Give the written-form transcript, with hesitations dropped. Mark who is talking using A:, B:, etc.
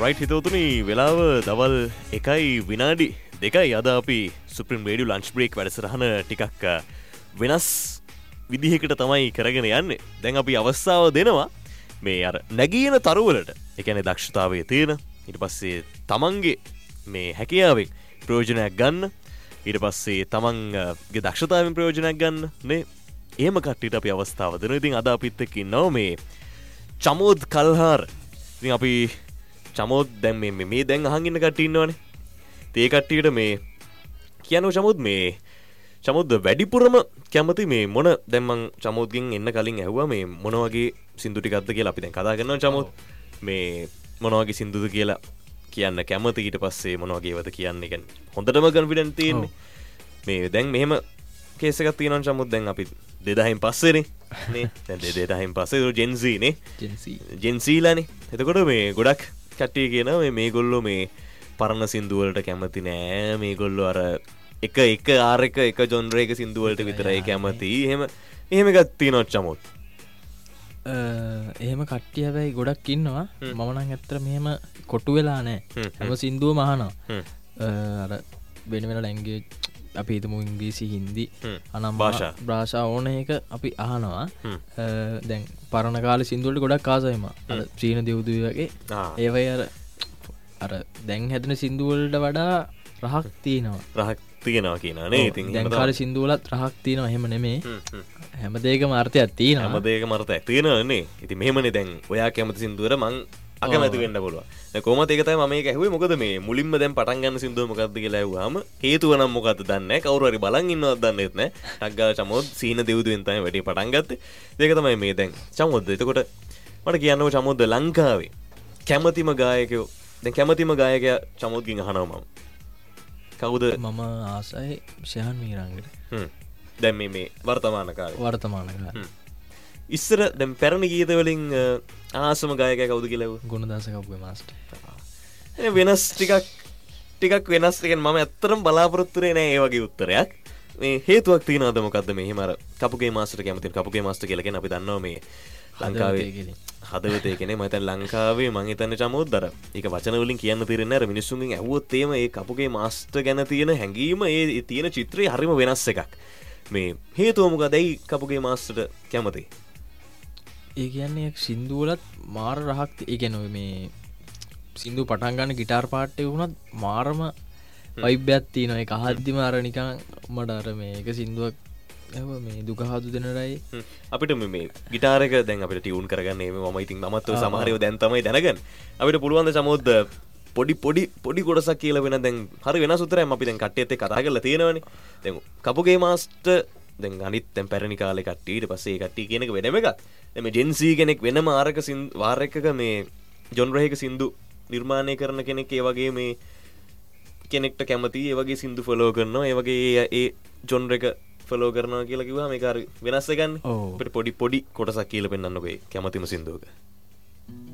A: Right හිතවතුනි වෙලාව දවල් 1:02 අද අපි සුප්‍රීම් රේඩියෝ ලන්ච් බ්‍රේක් වැඩසටහන ටිකක් වෙනස් විදිහකට තමයි කරගෙන යන්නේ. දැන් අපි අවස්ථාව දෙනවා මේ අර නැගීන තරුවලට. ඒ කියන්නේ දක්ෂතාවයේ තියෙන ඊට පස්සේ තමන්ගේ මේ හැකියාවෙන් ප්‍රයෝජනයක් ගන්න. ඊට පස්සේ තමන්ගේ දක්ෂතාවයෙන් ප්‍රයෝජනයක් ගන්න නේ. එහෙම කට්ටියට අපි අවස්ථාව දෙනවා. ඉතින් අද අපිත් එක්ක ඉන්නවා මේ චමෝද් කල්හාර. ඉතින් අපි චමෝද් දැන් මේ දැන් අහන් ඉන්න කට්ටිය ඉන්නවනේ. ඒ කට්ටියට මේ කියනවා චමෝද් මේ චමෝද් වැඩිපුරම කැමති මේ මොන දැන් මං චමෝද්ගෙන් එන්න කලින් ඇහුවා මේ මොන වගේ සින්දු ටිකක්ද කියලා. අපි දැන් කතා කරනවා චමෝද් මේ මොන වගේ සින්දුද කියලා කියන්න කැමති. ඊට පස්සේ මොන වගේවද කියන්නේ කියන්නේ හොඳටම කොන්ෆිඩන්ට් තියෙන්නේ. මේ දැන් මෙහෙම කේස් එකක් තියෙනවා චමෝද්. දැන් අපි 2000න් පස්සේනේ නේ. දැන් 2000න් පස්සේ ජෙන් Z නේ. ජෙන් Z ලානේ. එතකොට මේ ගොඩක් කට්ටිය කියනවා මේගොල්ලෝ මේ පරණ සින්දු වලට කැමති නෑ. මේගොල්ලෝ අර එක ජොන්ර් එක සින්දු වලට විතරයි කැමති. එහෙම එකක් තියෙනවා චමෝද්.
B: එහෙම කට්ටිය හැබැයි ගොඩක් ඉන්නවා. මම නම් ඇත්තට මෙහෙම කොටු වෙලා නෑ. හැම සින්දුවම අහනවා. අර වෙන වෙන ලැන්ග්වේජ් අපි හිතමු ඉංග්‍රීසි හින්දි අනම් භාෂා ඕන එක අපි අහනවා. දැන් පරණ කාලේ සින්දු වලට ගොඩක් ආසයි මම. අර චීන දෙව්දුවේ වගේ ඒවයි අර දැන් හැදෙන සින්දු වලට වඩා රහක් තියෙනවා.
A: තියෙනවා කියනවා නේ. ඉතින්
B: දැන් කාලේ සින්දු වලත් රහක් තියෙනවා. එහෙම නෙමෙයි. හැම දෙයකම අර්ථයක් තියෙනවා.
A: හැම දෙයකම අර්ථයක් තියෙනවා නේ. ඉතින් මෙහෙමනේ දැන් ඔයා කැමති සින්දුවර මං අකමැති වෙන්න පුළුවන්. දැන් කොහොමද ඒක තමයි මම මේක ඇහුවේ. මොකද මේ මුලින්ම දැන් පටන් ගන්න සින්දුව මොකද්ද කියලා ඇහුවාම හේතුව නම් මොකද්ද දන්නේ නැහැ. කවුරු හරි බලන් ඉන්නවද දන්නේත් නැහැ. ටග්ගා චමෝද් සීන දෙව්දුවෙන් තමයි වැඩේ පටන් ගත්තේ. ඒක තමයි මේ දැන් චමෝද්. එතකොට මට කියන්නකෝ චමෝද් ලංකාවේ කැමතිම ගායකයෝ දැන් කැමතිම ගායකයා චමෝද්ගෙන් අහනවා මම. කවුද?
B: මම ආසයි ෂයන් මීරංගට.
A: දැන් මේ වර්තමාන කාලේ. ඉස්සර දැන් පැරණි ගීත වලින් ආසම ගායකයා කවුද කියලා ඇහුවා.
B: ගුණදාස කපුගේ මාස්ටර්.
A: වෙනස් ටිකක් වෙනස්. ඒ කියන්නේ මම ඇත්තටම බලාපොරොත්තු වෙන්නේ නැහැ ඒ වගේ උත්තරයක්. මේ හේතුවක් තියෙනවද මොකද්ද මේ එහෙම අර කපුගේ මාස්ටර් කැමති. කපුගේ මාස්ටර් කියලා කියන්නේ අපි දන්නවා මේ ලංකාවේ හදවතේ කෙනෙක්. මම හිතන්නේ ලංකාවේ මම හිතන්නේ චමෝද් අර ඒක වචන වලින් කියන්න තීරන්නේ අර මිනිස්සුන්ගෙන් ඇහුවොත් එහෙම ඒ කපුගේ මාස්ටර් ගැන තියෙන හැඟීම ඒ තියෙන චිත්‍රය හරිම වෙනස් එකක්. මේ හේතුව මොකද? ඇයි කපුගේ මාස්ටර්ට කැමති?
B: ඒ කියන්නේ සින්දු වලත් මාර රහක්. ඒ කියන්නේ මේ සින්දු පටන් ගන්න ගිටාර් පාට් එක වුණත් මාරම වයිබ් එකක් තියෙනවා. ඒක අහද්දිම අර නිකන් මට අර මේක සින්දුවක් මේ දුක හදු දෙනරයි
A: අපිට මේ ගිටාර එක දැන් අපිට ටියුන් කරගන්න මම ඉතින් මමත් ඔය සමහරව දැන් තමයි දැනගන්නේ. අපිට පුළුවන් ද චමෝද් පොඩි කොටසක් කියලා වෙන දැන් හරි වෙනස් උත්තරයක් අපි දැන් කට්ටියත් එක්ක කතා කරලා තියෙනවනේ. දැන් කපුගේ මාස්ටර් දැන් අනිත් දැන් පැරණි කාලේ කට්ටිය ඊට පස්සේ ඒ කට්ටිය කියන එක වෙනම එකක්. දැන් මේ ජෙන් Z කෙනෙක් වෙනම වාර එකක මේ ජොන්ර් එකක සින්දු නිර්මාණය කරන කෙනෙක් ඒ වගේ මේ කෙනෙක්ට කැමති ඒ වගේ සින්දු ෆලෝ කරනවා. ඒ වගේ ඒ ජොන්ර් එක ෆලෝ කරනවා කියලා කිව්වම මේක හරි වෙනස් එකක් නේ. අපිට පොඩි කොටසක් කියලා පෙන්නන්නකෝ ඒ කැමතිම සින්දුවක.